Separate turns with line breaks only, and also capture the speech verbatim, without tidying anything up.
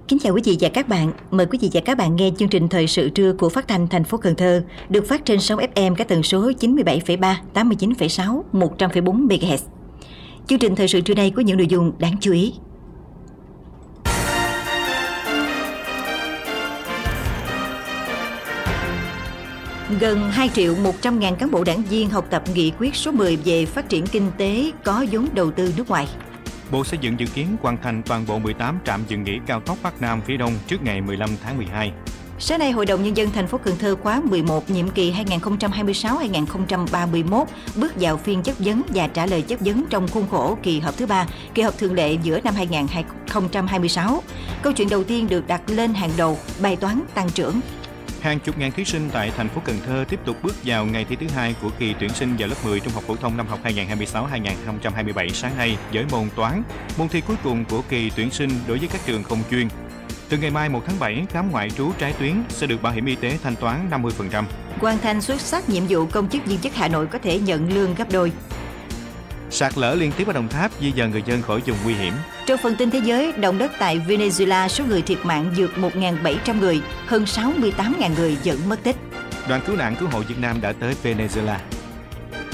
Kính chào quý vị và các bạn. Mời quý vị và các bạn nghe chương trình thời sự trưa của Phát thanh thành phố Cần Thơ, được phát trên sóng ép em các tần số chín mươi bảy phẩy ba, tám mươi chín phẩy sáu, một trăm phẩy bốn mê ga héc. Chương trình thời sự trưa nay có những nội dung đáng chú ý. Gần hai triệu một trăm ngàn cán bộ đảng viên học tập nghị quyết số mười về phát triển kinh tế có vốn đầu tư nước ngoài.
Bộ Xây dựng dự kiến hoàn thành toàn bộ mười tám trạm dừng nghỉ cao tốc Bắc Nam phía Đông trước ngày mười lăm tháng mười hai.
Sáng nay, Hội đồng Nhân dân thành phố Cần Thơ khóa mười một, nhiệm kỳ hai nghìn không trăm hai mươi sáu đến hai nghìn không trăm ba mươi mốt bước vào phiên chất vấn và trả lời chất vấn trong khuôn khổ kỳ họp thứ ba, kỳ họp thường lệ giữa năm hai nghìn không trăm hai mươi sáu. Câu chuyện đầu tiên được đặt lên hàng đầu, bài toán tăng trưởng.
Hàng chục ngàn thí sinh tại thành phố Cần Thơ tiếp tục bước vào ngày thi thứ hai của kỳ tuyển sinh vào lớp mười trung học phổ thông năm học hai nghìn không trăm hai mươi sáu đến hai nghìn không trăm hai mươi bảy sáng nay với môn toán, môn thi cuối cùng của kỳ tuyển sinh đối với các trường không chuyên. Từ ngày mai một tháng bảy, khám ngoại trú trái tuyến sẽ được bảo hiểm y tế thanh toán năm mươi phần trăm.
Hoàn thành xuất sắc nhiệm vụ, công chức viên chức Hà Nội có thể nhận lương gấp đôi.
Sạt lở liên tiếp ở Đồng Tháp di dời người dân khỏi vùng nguy hiểm.
Trong phần tin thế giới, động đất tại Venezuela, số người thiệt mạng vượt một nghìn bảy trăm người, hơn sáu mươi tám nghìn người vẫn mất tích.
Đoàn cứu nạn cứu hộ Việt Nam đã tới Venezuela.